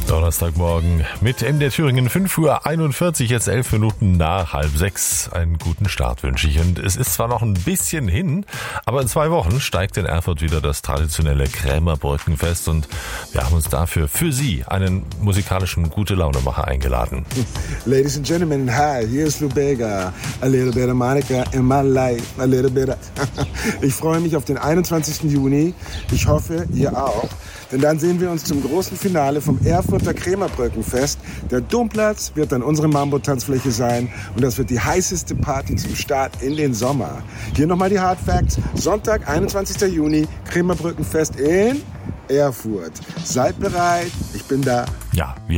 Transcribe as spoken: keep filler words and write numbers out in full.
Donnerstagmorgen mit M D R Thüringen, fünf Uhr einundvierzig, jetzt elf Minuten nach halb sechs. Einen guten Start wünsche ich. Und es ist zwar noch ein bisschen hin, aber in zwei Wochen steigt in Erfurt wieder das traditionelle Krämerbrückenfest und wir haben uns dafür für Sie einen musikalischen Gute-Laune-Macher eingeladen. Ladies and Gentlemen, hi, hier ist Lou Bega. A little bit of Monica in my life, a little bit of... Ich freue mich auf den einundzwanzigsten Juni. Ich hoffe, ihr auch. Denn dann sehen wir uns zum großen Finale vom Erfurter Krämerbrückenfest. Der Domplatz wird dann unsere Mambo-Tanzfläche sein und das wird die heißeste Party zum Start in den Sommer. Hier nochmal die Hard Facts. Sonntag, einundzwanzigsten Juni, Krämerbrückenfest in Erfurt. Seid bereit, ich bin da. Ja, wir